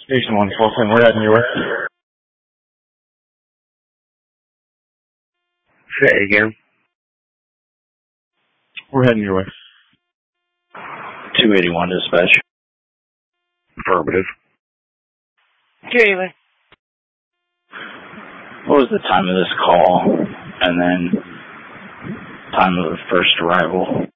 Station 147, we're heading your way. Say again. We're heading your way. 281 dispatch. Affirmative. Jalen. What was the time of this call? And then time of the first arrival?